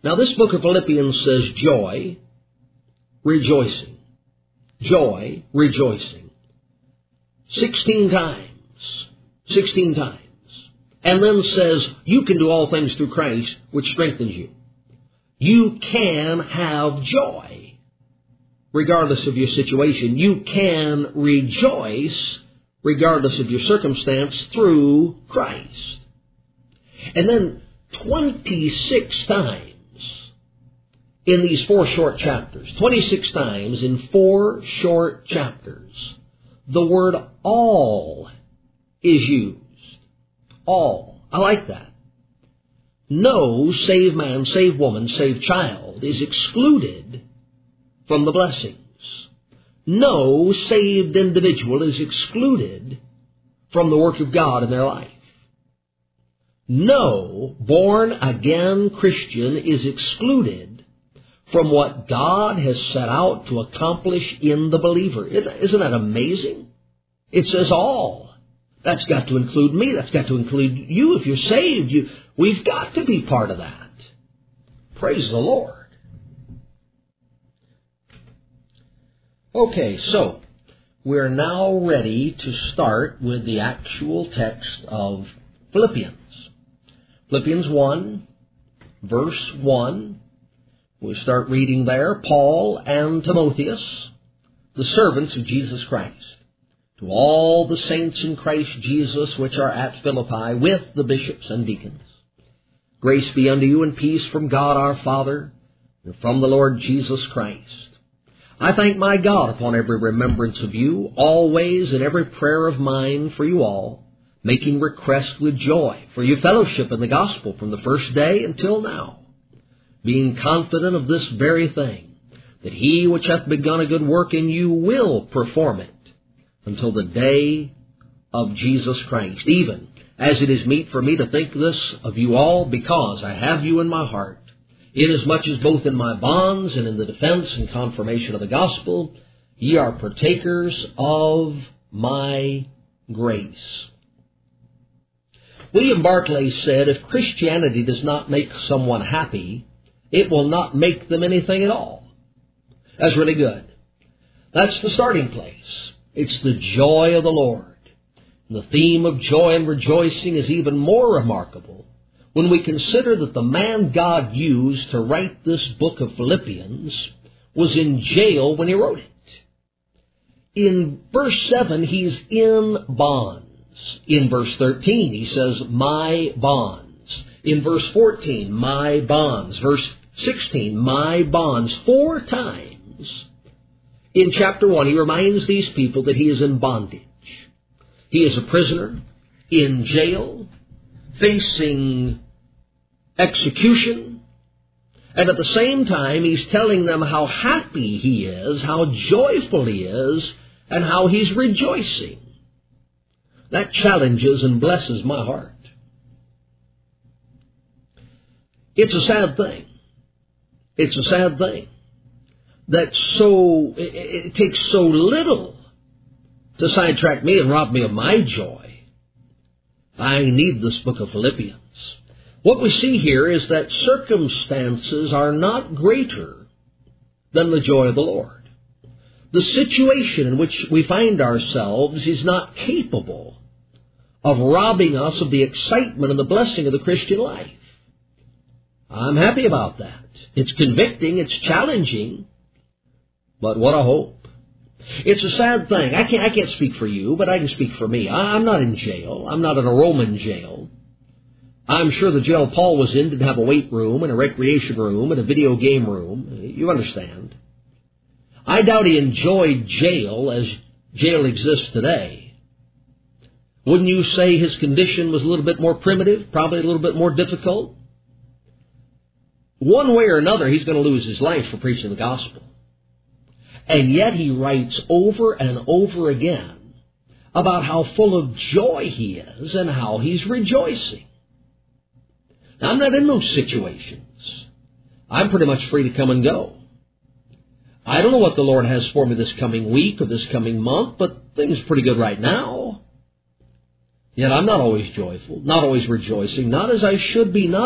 Now this book of Philippians says joy, rejoicing. Joy, rejoicing. 16 times. 16 times. And then says, you can do all things through Christ, which strengthens you. You can have joy, regardless of your situation. You can rejoice, regardless of your circumstance, through Christ. And then 26 times in these 4 short chapters, 26 times in 4 short chapters, the word all is used. All. I like that. No, save man, save woman, save child, is excluded from the blessings. No saved individual is excluded from the work of God in their life. No born-again Christian is excluded from what God has set out to accomplish in the believer. Isn't that amazing? It says all. That's got to include me. That's got to include you. If you're saved, we've got to be part of that. Praise the Lord. Okay, so we're now ready to start with the actual text of Philippians. Philippians 1, verse 1. We'll start reading there. Paul and Timotheus, the servants of Jesus Christ, to all the saints in Christ Jesus which are at Philippi, with the bishops and deacons. Grace be unto you and peace from God our Father, and from the Lord Jesus Christ. I thank my God upon every remembrance of you, always in every prayer of mine for you all, making request with joy for your fellowship in the gospel from the first day until now, being confident of this very thing, that he which hath begun a good work in you will perform it until the day of Jesus Christ, even as it is meet for me to think this of you all, because I have you in my heart, inasmuch as both in my bonds and in the defense and confirmation of the gospel, ye are partakers of my grace. William Barclay said, if Christianity does not make someone happy, it will not make them anything at all. That's really good. That's the starting place. It's the joy of the Lord. And the theme of joy and rejoicing is even more remarkable when we consider that the man God used to write this book of Philippians was in jail when he wrote it. In verse 7, he's in bonds. In verse 13, he says, my bonds. In verse 14, my bonds. Verse 16, my bonds. 4 times in chapter 1, he reminds these people that he is in bondage. He is a prisoner, in jail, facing execution, and at the same time, he's telling them how happy he is, how joyful he is, and how he's rejoicing. That challenges and blesses my heart. It's a sad thing. It's a sad thing that it takes so little to sidetrack me and rob me of my joy. I need this book of Philippians. What we see here is that circumstances are not greater than the joy of the Lord. The situation in which we find ourselves is not capable of robbing us of the excitement and the blessing of the Christian life. I'm happy about that. It's convicting, it's challenging, but what a hope. It's a sad thing. I can't speak for you, but I can speak for me. I'm not in jail. I'm not in a Roman jail. I'm sure the jail Paul was in didn't have a weight room and a recreation room and a video game room. You understand. I doubt he enjoyed jail as jail exists today. Wouldn't you say his condition was a little bit more primitive, probably a little bit more difficult? One way or another, he's going to lose his life for preaching the gospel. And yet he writes over and over again about how full of joy he is and how he's rejoicing. Now, I'm not in those situations. I'm pretty much free to come and go. I don't know what the Lord has for me this coming week or this coming month, but things are pretty good right now. Yet I'm not always joyful, not always rejoicing, not as I should be, not